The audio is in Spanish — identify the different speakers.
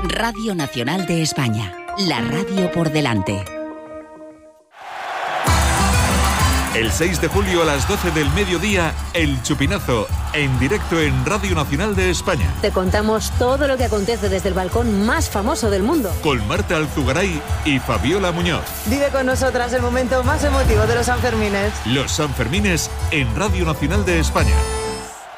Speaker 1: Radio Nacional de España, la radio por delante.
Speaker 2: El 6 de julio a las 12 del mediodía, El Chupinazo, en directo en Radio Nacional de España.
Speaker 3: Te contamos todo lo que acontece desde el balcón más famoso del mundo.
Speaker 2: Con Marta Alzugaray y Fabiola Muñoz.
Speaker 4: Vive con nosotras el momento más emotivo de los Sanfermines.
Speaker 2: Los Sanfermines en Radio Nacional de España.